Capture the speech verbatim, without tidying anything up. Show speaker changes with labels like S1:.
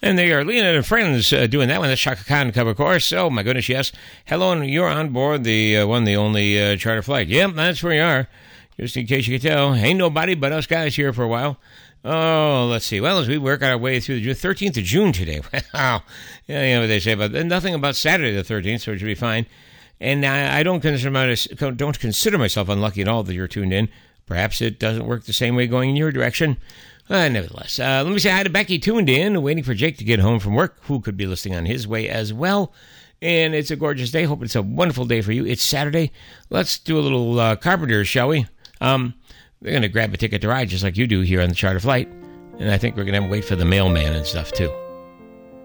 S1: And they are Leonard and Friends uh, doing that one. That's Chaka Khan cover course. Oh, my goodness, yes. Hello, and you're on board the uh, one, the only uh, charter flight. Yep, that's where you are. Just in case you could tell, ain't nobody but us guys here for a while. Oh, let's see. Well, as we work our way through the thirteenth of June today. Wow. Yeah, you know what they say about nothing about Saturday the thirteenth, so it should be fine. And I, I don't consider myself, don't consider myself unlucky at all that you're tuned in. Perhaps it doesn't work the same way going in your direction. Uh, nevertheless, uh, let me say hi to Becky, tuned in, waiting for Jake to get home from work, who could be listening on his way as well. And it's a gorgeous day. Hope it's a wonderful day for you. It's Saturday. Let's do a little uh, Carpenter, shall we? Um, we're going to grab a ticket to ride just like you do here on the Charter Flight. And I think we're going to have to wait for the mailman and stuff, too.